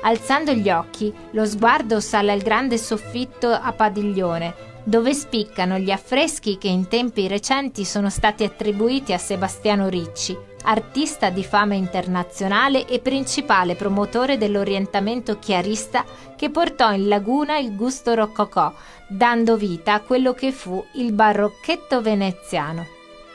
Alzando gli occhi, lo sguardo sale al grande soffitto a padiglione, dove spiccano gli affreschi che in tempi recenti sono stati attribuiti a Sebastiano Ricci, artista di fama internazionale e principale promotore dell'orientamento chiarista che portò in Laguna il gusto rococò, dando vita a quello che fu il barocchetto veneziano.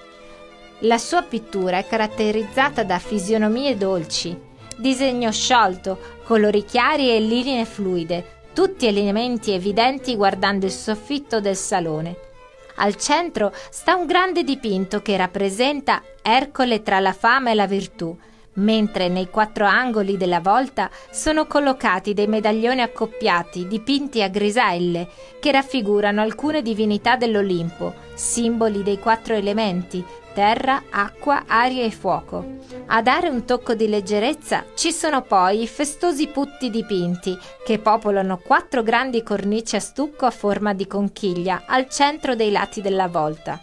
La sua pittura è caratterizzata da fisionomie dolci, disegno sciolto, colori chiari e linee fluide, tutti elementi evidenti guardando il soffitto del salone. Al centro sta un grande dipinto che rappresenta Ercole tra la fama e la virtù, mentre nei 4 angoli della volta sono collocati dei medaglioni accoppiati dipinti a griselle che raffigurano alcune divinità dell'Olimpo, simboli dei 4 elementi: terra, acqua, aria e fuoco. A dare un tocco di leggerezza ci sono poi i festosi putti dipinti che popolano 4 grandi cornici a stucco a forma di conchiglia al centro dei lati della volta.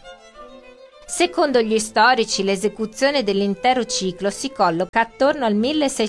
Secondo gli storici, l'esecuzione dell'intero ciclo si colloca attorno al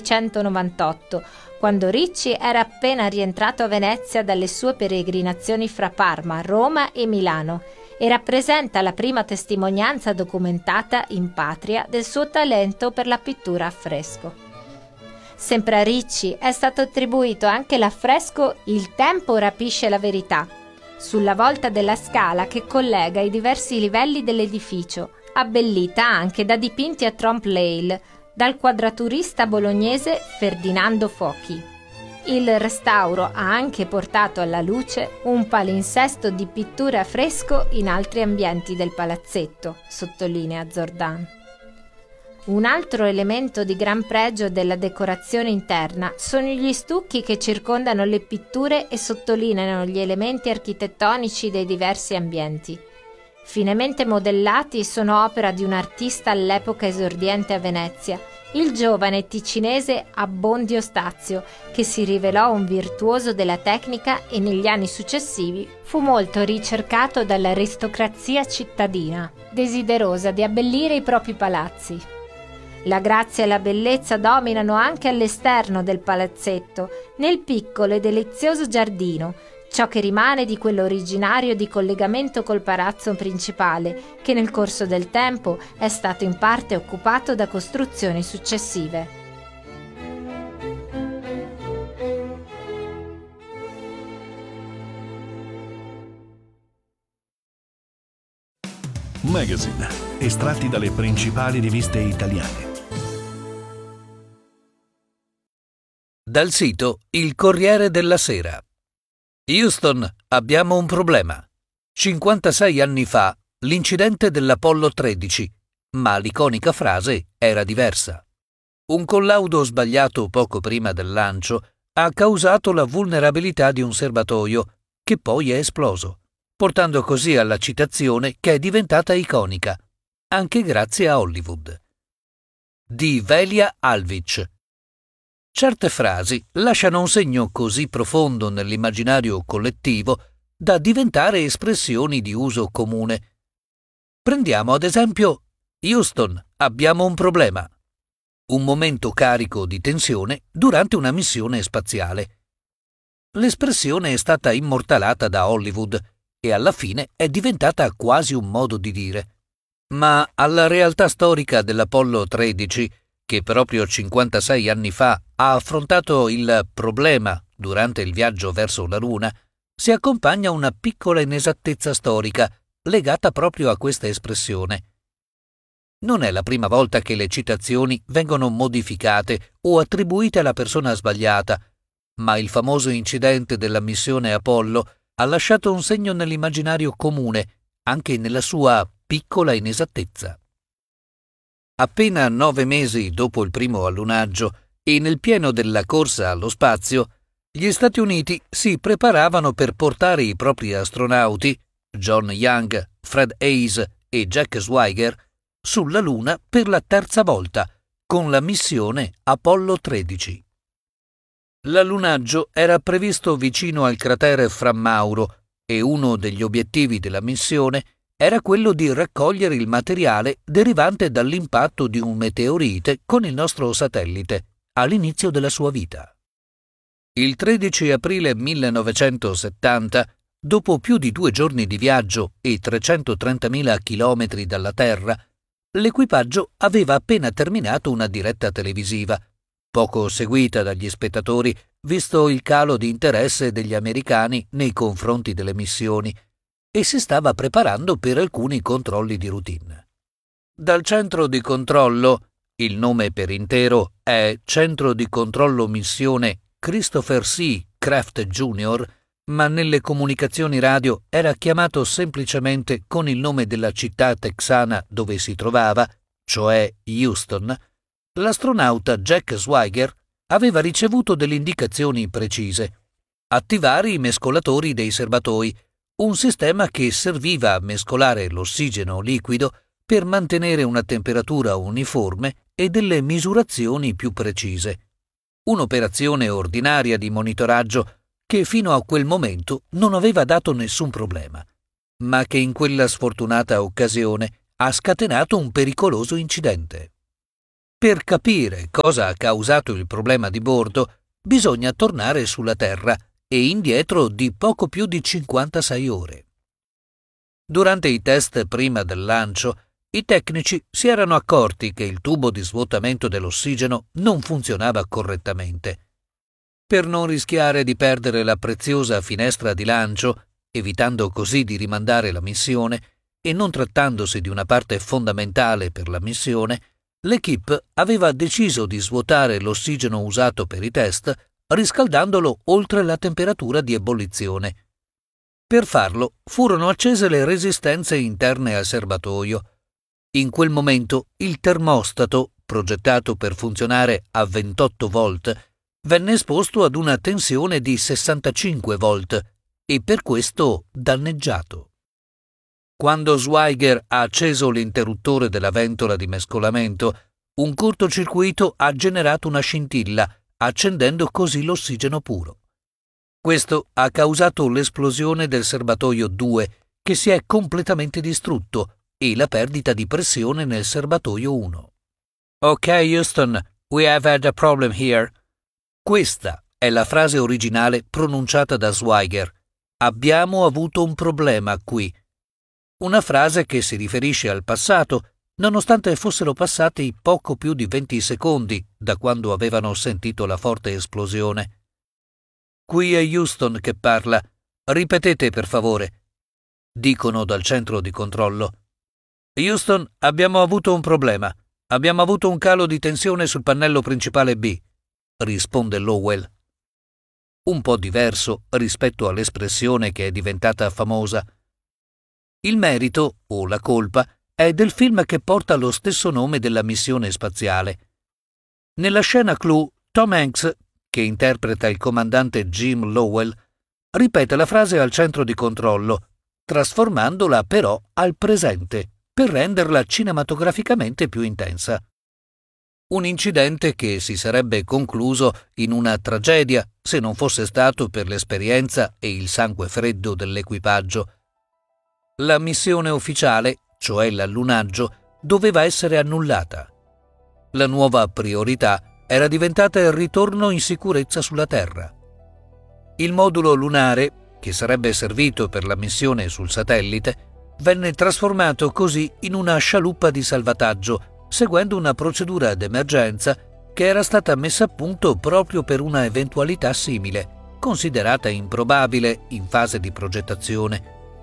1698, quando Ricci era appena rientrato a Venezia dalle sue peregrinazioni fra Parma, Roma e Milano, e rappresenta la prima testimonianza documentata in patria del suo talento per la pittura a fresco. Sempre a Ricci è stato attribuito anche l'affresco Il tempo rapisce la verità, sulla volta della scala che collega i diversi livelli dell'edificio, abbellita anche da dipinti a trompe-l'œil dal quadraturista bolognese Ferdinando Fochi. Il restauro ha anche portato alla luce un palinsesto di pitture a fresco in altri ambienti del palazzetto, sottolinea Zordan. Un altro elemento di gran pregio della decorazione interna sono gli stucchi che circondano le pitture e sottolineano gli elementi architettonici dei diversi ambienti. Finemente modellati, sono opera di un artista all'epoca esordiente a Venezia, il giovane ticinese Abbondio Stazio, che si rivelò un virtuoso della tecnica e negli anni successivi fu molto ricercato dall'aristocrazia cittadina, desiderosa di abbellire i propri palazzi. La grazia e la bellezza dominano anche all'esterno del palazzetto, nel piccolo e delizioso giardino, ciò che rimane di quello originario di collegamento col palazzo principale, che nel corso del tempo è stato in parte occupato da costruzioni successive. Magazine, estratti dalle principali riviste italiane. Dal sito Il Corriere della Sera. Houston, abbiamo un problema. 56 anni fa, l'incidente dell'Apollo 13, ma l'iconica frase era diversa. Un collaudo sbagliato poco prima del lancio ha causato la vulnerabilità di un serbatoio, che poi è esploso, portando così alla citazione che è diventata iconica, anche grazie a Hollywood. Di Velia Alvic. Certe frasi lasciano un segno così profondo nell'immaginario collettivo da diventare espressioni di uso comune. Prendiamo ad esempio Houston, abbiamo un problema. Un momento carico di tensione durante una missione spaziale. L'espressione è stata immortalata da Hollywood e alla fine è diventata quasi un modo di dire. Ma alla realtà storica dell'Apollo 13, che proprio 56 anni fa ha affrontato il problema durante il viaggio verso la Luna, si accompagna una piccola inesattezza storica legata proprio a questa espressione. Non è la prima volta che le citazioni vengono modificate o attribuite alla persona sbagliata, ma il famoso incidente della missione Apollo ha lasciato un segno nell'immaginario comune, anche nella sua piccola inesattezza. Appena 9 mesi dopo il primo allunaggio e nel pieno della corsa allo spazio, gli Stati Uniti si preparavano per portare i propri astronauti, John Young, Fred Haise e Jack Swigert, sulla Luna per la 3ª volta, con la missione Apollo 13. L'allunaggio era previsto vicino al cratere Fra Mauro e uno degli obiettivi della missione era quello di raccogliere il materiale derivante dall'impatto di un meteorite con il nostro satellite all'inizio della sua vita. Il 13 aprile 1970, dopo più di 2 giorni di viaggio e 330.000 chilometri dalla Terra, l'equipaggio aveva appena terminato una diretta televisiva, poco seguita dagli spettatori, visto il calo di interesse degli americani nei confronti delle missioni, e si stava preparando per alcuni controlli di routine. Dal centro di controllo, il nome per intero è Centro di Controllo Missione Christopher C. Kraft Jr., ma nelle comunicazioni radio era chiamato semplicemente con il nome della città texana dove si trovava, cioè Houston, l'astronauta Jack Swigert aveva ricevuto delle indicazioni precise. Attivare i mescolatori dei serbatoi, un sistema che serviva a mescolare l'ossigeno liquido per mantenere una temperatura uniforme e delle misurazioni più precise. Un'operazione ordinaria di monitoraggio che fino a quel momento non aveva dato nessun problema, ma che in quella sfortunata occasione ha scatenato un pericoloso incidente. Per capire cosa ha causato il problema di bordo, bisogna tornare sulla Terra e indietro di poco più di 56 ore. Durante i test prima del lancio, i tecnici si erano accorti che il tubo di svuotamento dell'ossigeno non funzionava correttamente. Per non rischiare di perdere la preziosa finestra di lancio, evitando così di rimandare la missione, e non trattandosi di una parte fondamentale per la missione, l'equipe aveva deciso di svuotare l'ossigeno usato per i test, riscaldandolo oltre la temperatura di ebollizione. Per farlo furono accese le resistenze interne al serbatoio. In quel momento il termostato, progettato per funzionare a 28 volt, venne esposto ad una tensione di 65 volt e per questo danneggiato. Quando Swigert ha acceso l'interruttore della ventola di mescolamento, un cortocircuito ha generato una scintilla, accendendo così l'ossigeno puro. Questo ha causato l'esplosione del serbatoio 2, che si è completamente distrutto, e la perdita di pressione nel serbatoio 1. Ok, Houston, we have had a problem here. Questa è la frase originale pronunciata da Swigert. Abbiamo avuto un problema qui. Una frase che si riferisce al passato, nonostante fossero passati poco più di 20 secondi da quando avevano sentito la forte esplosione. Qui è Houston che parla. Ripetete, per favore. Dicono dal centro di controllo. Houston, abbiamo avuto un problema. Abbiamo avuto un calo di tensione sul pannello principale B, risponde Lowell. Un po' diverso rispetto all'espressione che è diventata famosa. Il merito, o la colpa, è del film che porta lo stesso nome della missione spaziale. Nella scena clou, Tom Hanks, che interpreta il comandante Jim Lowell, ripete la frase al centro di controllo, trasformandola però al presente, per renderla cinematograficamente più intensa. Un incidente che si sarebbe concluso in una tragedia se non fosse stato per l'esperienza e il sangue freddo dell'equipaggio. La missione ufficiale, cioè l'allunaggio, doveva essere annullata. La nuova priorità era diventata il ritorno in sicurezza sulla Terra. Il modulo lunare, che sarebbe servito per la missione sul satellite, venne trasformato così in una scialuppa di salvataggio, seguendo una procedura d'emergenza che era stata messa a punto proprio per una eventualità simile, considerata improbabile in fase di progettazione.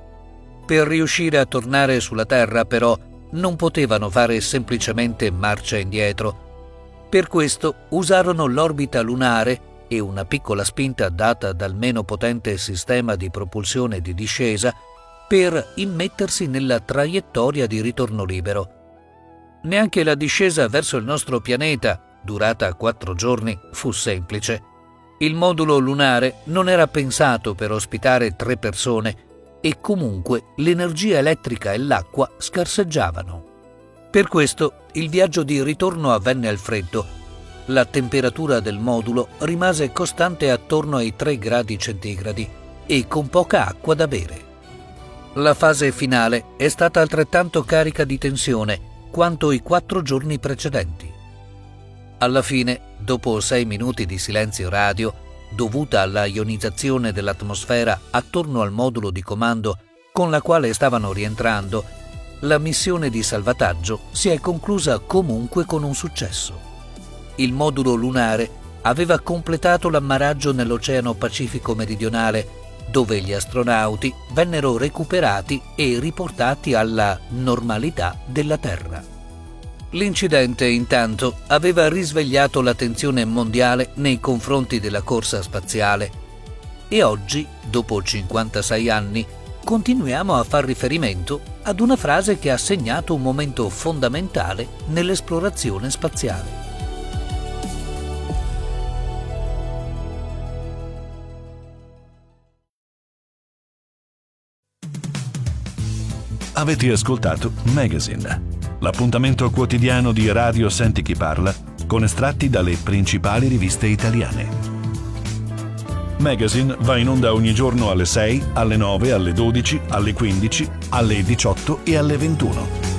Per riuscire a tornare sulla Terra, però, non potevano fare semplicemente marcia indietro. Per questo usarono l'orbita lunare e una piccola spinta data dal meno potente sistema di propulsione di discesa per immettersi nella traiettoria di ritorno libero. Neanche la discesa verso il nostro pianeta, durata 4 giorni, fu semplice. Il modulo lunare non era pensato per ospitare 3 persone e comunque l'energia elettrica e l'acqua scarseggiavano. Per questo il viaggio di ritorno avvenne al freddo. La temperatura del modulo rimase costante attorno ai 3 gradi centigradi e con poca acqua da bere. La fase finale è stata altrettanto carica di tensione quanto i 4 giorni precedenti. Alla fine, dopo 6 minuti di silenzio radio, dovuta alla ionizzazione dell'atmosfera attorno al modulo di comando con la quale stavano rientrando, la missione di salvataggio si è conclusa comunque con un successo. Il modulo lunare aveva completato l'ammaraggio nell'Oceano Pacifico meridionale, dove gli astronauti vennero recuperati e riportati alla normalità della Terra. L'incidente, intanto, aveva risvegliato l'attenzione mondiale nei confronti della corsa spaziale e oggi, dopo 56 anni, continuiamo a far riferimento ad una frase che ha segnato un momento fondamentale nell'esplorazione spaziale. Avete ascoltato Magazine, l'appuntamento quotidiano di Radio Senti Chi Parla con estratti dalle principali riviste italiane. Magazine va in onda ogni giorno alle 6, alle 9, alle 12, alle 15, alle 18 e alle 21.